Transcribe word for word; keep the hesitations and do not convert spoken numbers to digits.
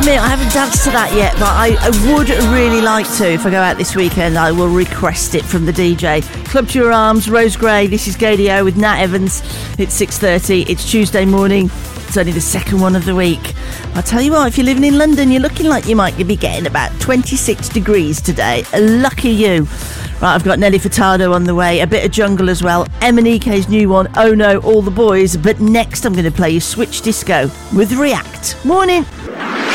admit I haven't danced to that yet, but I, I would really like to. If I go out this weekend, I will request it from the D J. Club to Your Arms, Rose Gray. This is Gadio with Nat Evans. It's six thirty. It's Tuesday morning. It's only the second one of the week. I'll tell you what, if you're living in London, you're looking like you might be getting about twenty-six degrees today. Lucky you. Right, I've got Nelly Furtado on the way, a bit of jungle as well, Emanike's new one, Oh No, All the Boys, but next I'm going to play you Switch Disco with React. Morning.